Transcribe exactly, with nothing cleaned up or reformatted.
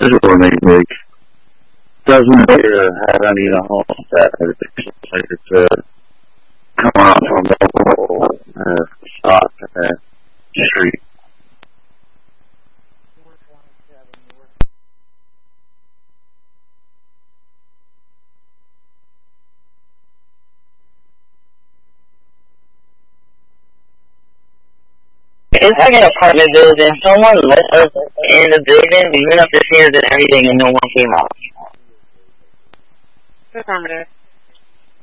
This will make Nick doesn't appear to have any of the homes that are to come out from the whole uh, stop to the street. It's like an apartment building. Someone let us in the building. We went up the stairs and everything, and no one came out. Affirmative.